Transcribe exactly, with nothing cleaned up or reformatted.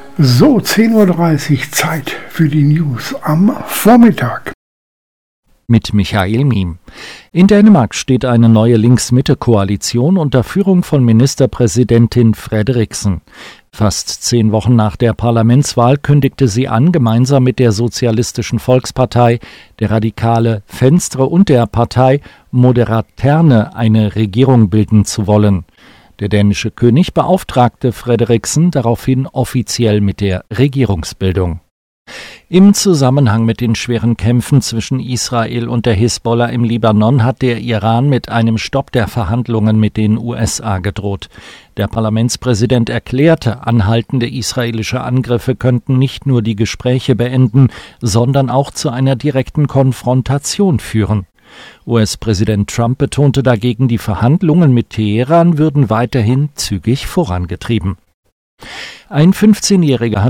So, zehn Uhr dreißig, Zeit für die News am Vormittag. Mit Michael Miem. In Dänemark steht eine neue Links-Mitte-Koalition unter Führung von Ministerpräsidentin Frederiksen. Fast zehn Wochen nach der Parlamentswahl kündigte sie an, gemeinsam mit der Sozialistischen Volkspartei, der Radikale Venstre und der Partei Moderaterne eine Regierung bilden zu wollen. Der dänische König beauftragte Frederiksen daraufhin offiziell mit der Regierungsbildung. Im Zusammenhang mit den schweren Kämpfen zwischen Israel und der Hisbollah im Libanon hat der Iran mit einem Stopp der Verhandlungen mit den U S A gedroht. Der Parlamentspräsident erklärte, anhaltende israelische Angriffe könnten nicht nur die Gespräche beenden, sondern auch zu einer direkten Konfrontation führen. U S-Präsident Trump betonte dagegen, die Verhandlungen mit Teheran würden weiterhin zügig vorangetrieben. Ein fünfzehnjähriger hat